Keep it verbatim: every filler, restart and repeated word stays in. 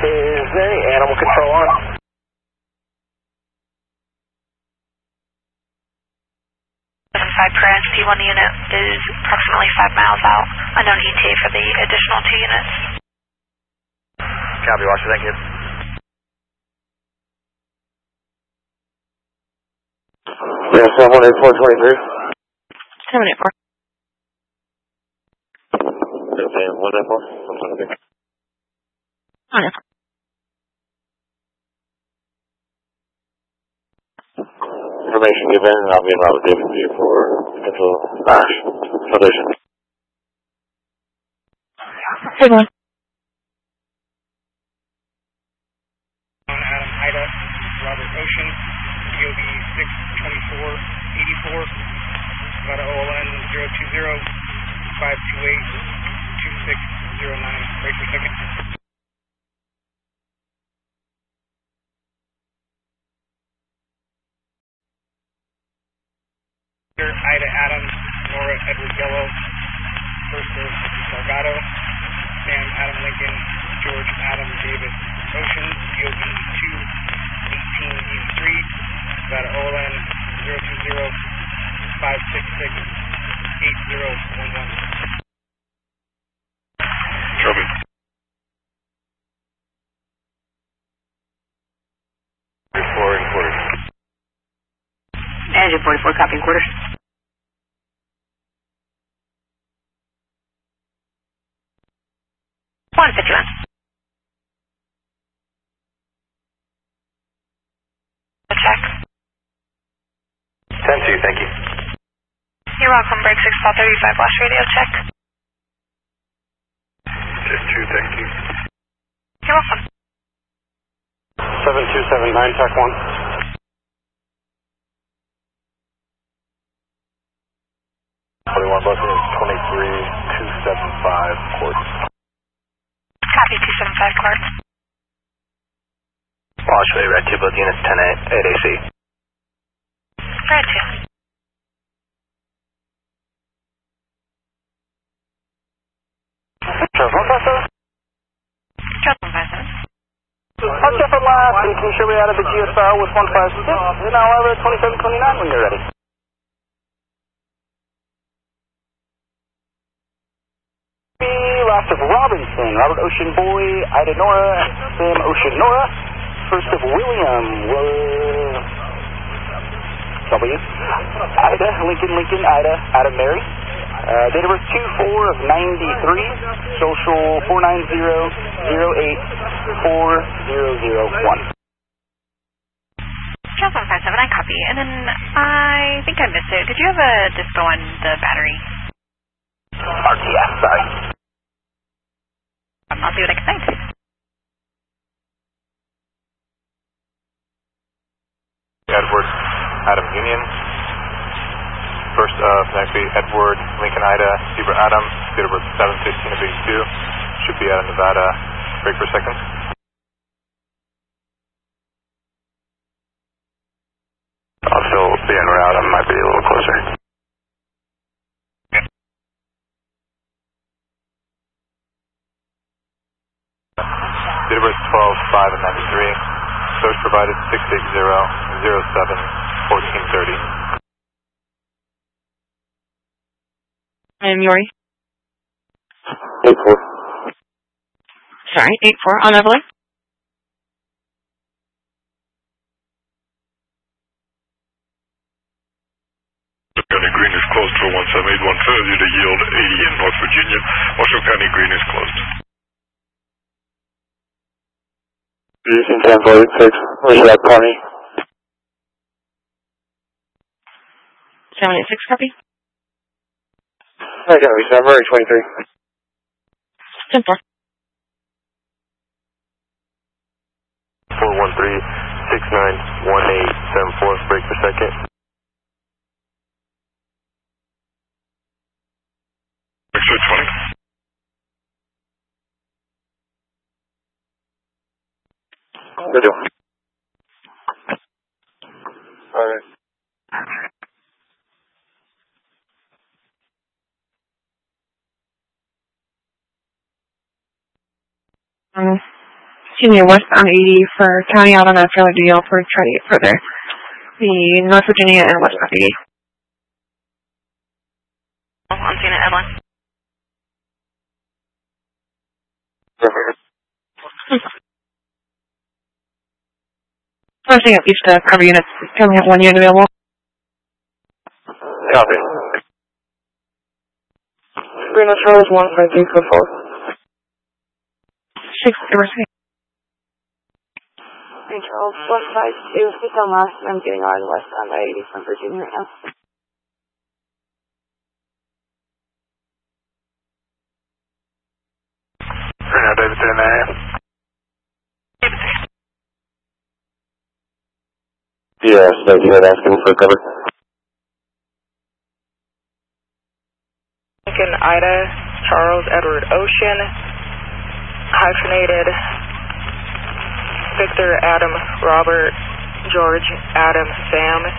Is there any animal control on? five per S P one unit is approximately five miles out. Unknown E T A for the additional two units. Copy, Watcher, thank you. Yeah, seven one eight four twenty-three. seven eight four. Okay, one eight four. one eight four. Information given, and I'll be in Robert David for you for potential crash. Foundation. Hey, man. Adam Ida, Robert Ocean, D O B six twenty-four eighty-four, Nevada O L N zero two zero five two eight two six zero nine. Wait for a second. Ida Adam, Nora Edward Yellow, First of Salgado, Sam Adam Lincoln, George Adam David Ocean, D O B two eighteen eighty-three, Nevada O L N zero two zero five six six eight zero one one. Copy. forty-four and quarters. Engine forty-four, copy and quarters. one fifty-one. Check. ten two, thank you. You're welcome. Break six four thirty-five, Flash radio check. ten two, thank you. You're welcome. seven two seven nine, Tech one. forty-one, Bucket is twenty-three two seventy-five, quarters. Copy, two seven five, quarters. Wash Bay, Red two, both units, ten eight, eight A C. Red two. Charles one five seven? Charles one five seven. I'll check for last, and can you show me out of the G S R with one five six, and I'll have a twenty-seven twenty-nine when you're ready. Last of Robinson, Robert Ocean Boy, Ida Nora, Sam Ocean Nora, First of William, Will, W, Ida, Lincoln, Lincoln, Ida, Adam Mary, uh, date of birth two four of ninety-three, social four nine zero zero eight four zero zero one. Charles one five seven, I copy. And then I think I missed it. Did you have a dispo on the battery? R T S, sorry. I'll see what I can find. Edward Adam Union. First of next week, Edward Lincoln Ida Zebra Adam, date of birth seven fifteen of eighty-two. Should be out of Nevada. Break for a second. I'll still be en route. I might be a little closer. Date of birth twelve five of ninety-three. Source provided six eight zero zero seven fourteen thirty. I am Yori. eight four. Sorry, eight four on Evelyn. County Green is closed for one seven eight one failure to yield eighty in North Virginia. Marshall County Green is closed. Houston ten forty-six, where's that pony? seven eight six, copy. I got me, I'm Murray twenty-three. ten four. four one three six nine one eight seven four, break per second. Exit twenty. Good deal. All right. Um, Continue west on eighty for County Auto and Trailer D L for try to get further. The North Virginia and west on eighty. I'm seeing it, Evelyn. Flashing up each to cover units. Currently have one unit available. Copy. Bruno Charles one five three four four. Six diversity. Hey Charles, one five two, six on last, and I'm getting on west on the eighty from Virginia right now. Bruno David ten A M. Yes, thank you for asking for cover. Lincoln Ida, Charles Edward Ocean, hyphenated, Victor Adam Robert, George Adam Sam,